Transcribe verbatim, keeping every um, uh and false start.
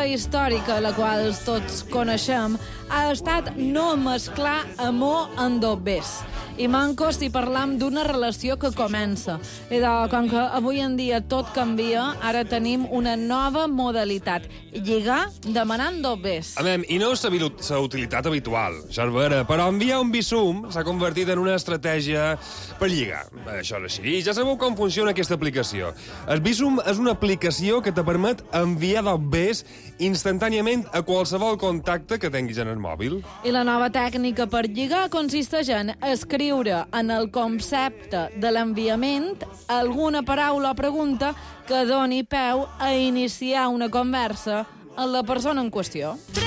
històrica, la qual tots coneixem, ha estat no mesclar amor amb dobbers. I manco si parlam d'una relació que comença. I de, com que avui en dia tot canvia, ara tenim una nova modalitat. Lligar demanant dobbers. A veure, i no és la utilitat habitual, això és vera, però enviar un Bizum s'ha convertit en una estratègia per lligar. Això és així. I ja sabeu com funciona aquesta aplicació. El Bizum és una aplicació que te permet enviar dobbers instantàniament a qualsevol contacte que tinguis en el mòbil. I la nova tècnica per lligar consisteix en escriure en el concepte de l'enviament alguna paraula o pregunta que doni peu a iniciar una conversa amb la persona en qüestió.